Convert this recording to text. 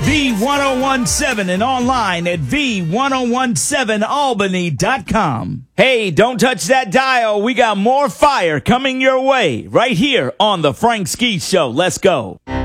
V1017 and online at V1017albany.com. Hey, don't touch that dial. We got more fire coming your way right here on The Frank Ski Show. Let's go.